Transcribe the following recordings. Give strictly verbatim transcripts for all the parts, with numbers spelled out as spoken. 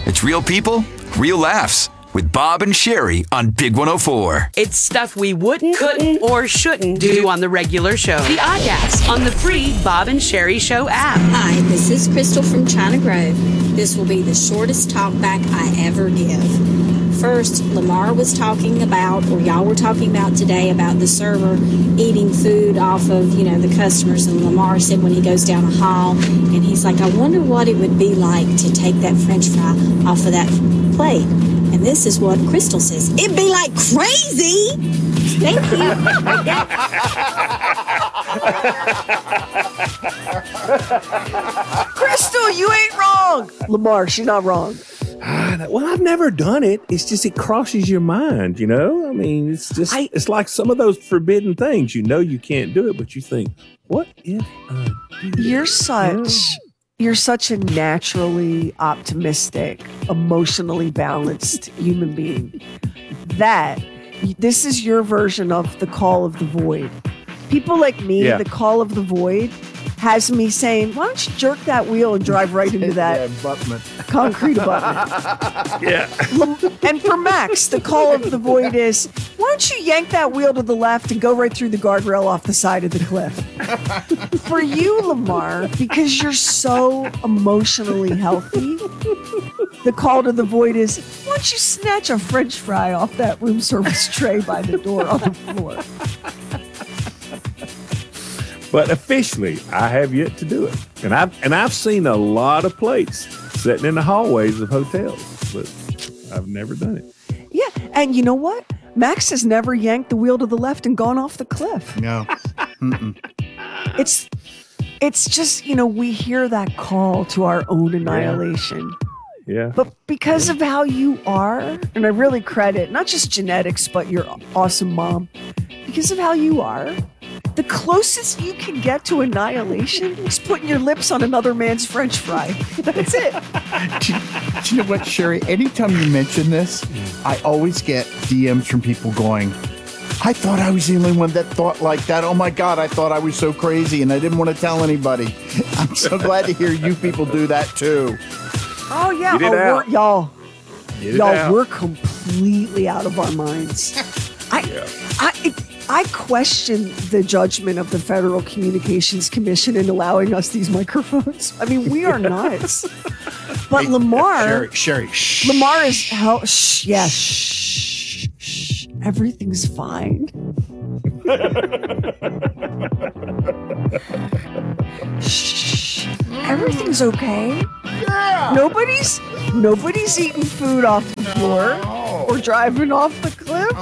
It's real people, real laughs with Bob and Sherry on Big one oh four. It's stuff we wouldn't, couldn't, or shouldn't do on the regular show. The Oddcast on the free Bob and Sherry Show app. Hi, this is Crystal from China Grove. This will be the shortest talk back I ever give. First, Lamar was talking about, or y'all were talking about today, about the server eating food off of, you know, the customers. And Lamar said when he goes down a hall, and he's like, I wonder what it would be like to take that French fry off of that plate. And this is what Crystal says. It'd be like crazy. Thank you. Crystal, you ain't wrong. Lamar, she's not wrong. Well, I've never done it. It's just it crosses your mind, you know? I mean, it's just, I, it's like some of those forbidden things. You know you can't do it, but you think, what if I do You're it? such... You know? You're such a naturally optimistic, emotionally balanced human being that this is your version of the call of the void. People like me, yeah. The call of the void has me saying, why don't you jerk that wheel and drive right into that abutment. concrete abutment? Yeah. And for Max, the call of the void is, why don't you yank that wheel to the left and go right through the guardrail off the side of the cliff? For you, Lamar, because you're so emotionally healthy, the call to the void is, why don't you snatch a French fry off that room service tray by the door on the floor? But officially, I have yet to do it. And I've, and I've seen a lot of plates sitting in the hallways of hotels, but I've never done it. Yeah, and you know what? Max has never yanked the wheel to the left and gone off the cliff. No. Mm-mm. It's it's just, you know, we hear that call to our own annihilation. Yeah. But because of how you are, and I really credit not just genetics, but your awesome mom, because of how you are, the closest you can get to annihilation is putting your lips on another man's French fry. That's it. do, do you know what, Sherry? Anytime you mention this, I always get D Ms from people going, I thought I was the only one that thought like that. Oh my God, I thought I was so crazy and I didn't want to tell anybody. I'm so glad to hear you people do that too. Oh yeah, Get it oh, out. We're, y'all, Get it y'all, out. we're completely out of our minds. I, Yeah. I, it, I question the judgment of the Federal Communications Commission in allowing us these microphones. I mean, we are nuts. But Hey, Lamar, Sherry, Sherry, shh. Lamar is hell. Shh, yeah, shh, shh. Everything's fine. Shh. Everything's okay. Yeah. Nobody's nobody's eating food off the floor or driving off the cliff.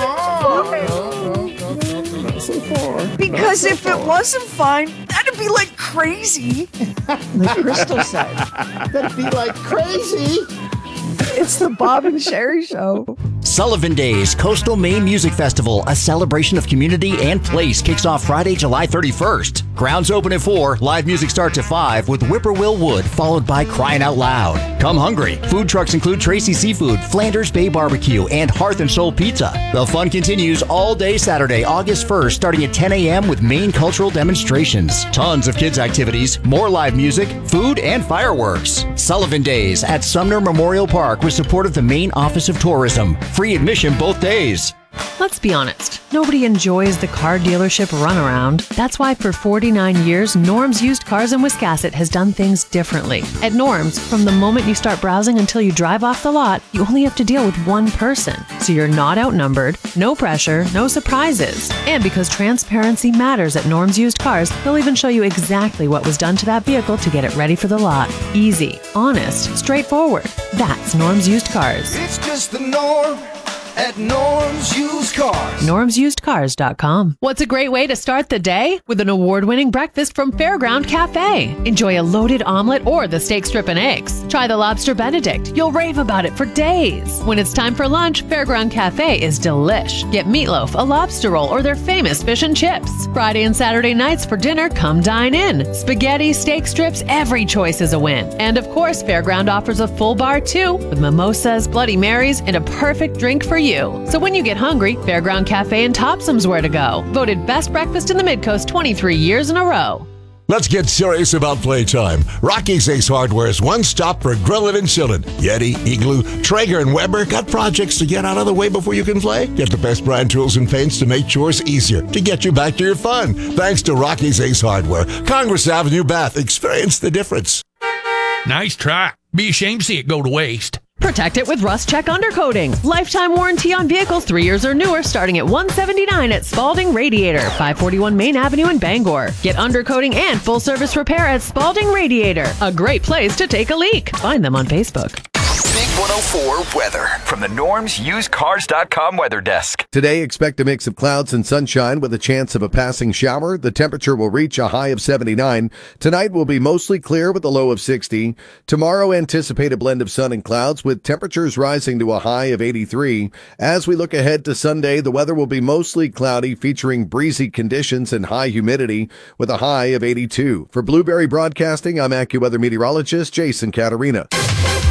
Not so far. Because if it wasn't fine, that'd be like crazy. Like Crystal said. That'd be like crazy. It's the Bob and Sherry Show. Sullivan Days Coastal Maine Music Festival, a celebration of community and place, kicks off Friday, July thirty-first. Grounds open at four, live music starts at five with Whippoorwill Wood, followed by Crying Out Loud. Come hungry. Food trucks include Tracy Seafood, Flanders Bay Barbecue, and Hearth and Soul Pizza. The fun continues all day Saturday, August first, starting at ten a.m. with Maine cultural demonstrations. Tons of kids' activities, more live music, food, and fireworks. Sullivan Days at Sumner Memorial Park with support of the Maine Office of Tourism. Free admission both days. Let's be honest, nobody enjoys the car dealership runaround. That's why for forty-nine years, Norm's Used Cars in Wiscasset has done things differently. At Norm's, from the moment you start browsing until you drive off the lot, you only have to deal with one person. So you're not outnumbered, no pressure, no surprises. And because transparency matters at Norm's Used Cars, they'll even show you exactly what was done to that vehicle to get it ready for the lot. Easy, honest, straightforward. That's Norm's Used Cars. It's just the norm at Norm's Used Cars. norms used cars dot com. What's a great way to start the day? With an award-winning breakfast from Fairground Cafe. Enjoy a loaded omelet or the steak strip and eggs. Try the lobster Benedict. You'll rave about it for days. When it's time for lunch, Fairground Cafe is delish. Get meatloaf, a lobster roll, or their famous fish and chips. Friday and Saturday nights for dinner, come dine in. Spaghetti, steak strips, every choice is a win. And of course, Fairground offers a full bar too, with mimosas, Bloody Marys, and a perfect drink for you. So when you get hungry, Fairground Cafe and Topsom's where to go. Voted best breakfast in the Midcoast twenty-three years in a row. Let's get serious about playtime. Rocky's Ace Hardware is one stop for grilling and chilling. Yeti, Igloo, Traeger, and Weber got projects to get out of the way before you can play? Get the best brand tools and paints to make chores easier to get you back to your fun. Thanks to Rocky's Ace Hardware. Congress Avenue, Bath. Experience the difference. Nice try. Be ashamed to see it go to waste. Protect it with Rust Check Undercoating. Lifetime warranty on vehicles three years or newer starting at one hundred seventy-nine dollars at Spalding Radiator, five forty-one Main Avenue in Bangor. Get undercoating and full service repair at Spalding Radiator. A great place to take a leak. Find them on Facebook. Big one oh four weather from the Norms Used Cars dot com weather desk. Today, expect a mix of clouds and sunshine with a chance of a passing shower. The temperature will reach a high of seventy-nine. Tonight will be mostly clear with a low of sixty. Tomorrow, anticipate a blend of sun and clouds with temperatures rising to a high of eighty-three. As we look ahead to Sunday, the weather will be mostly cloudy, featuring breezy conditions and high humidity with a high of eighty-two. For Blueberry Broadcasting, I'm AccuWeather meteorologist Jason Caterina.